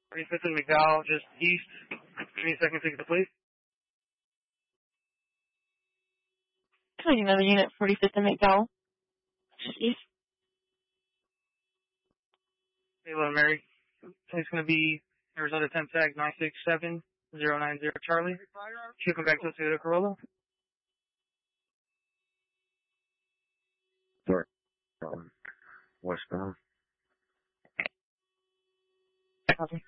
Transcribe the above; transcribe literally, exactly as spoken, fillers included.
forty-fifth and McDowell, just east. Give me a second to get the plate. Can I get another unit, forty-fifth and McDowell? Just east. Hello, Mary. It's going to be Arizona ten tag nine six seven zero nine zero Charlie. She'll come back to us to the Corolla. Sorry. Westbound. Copy.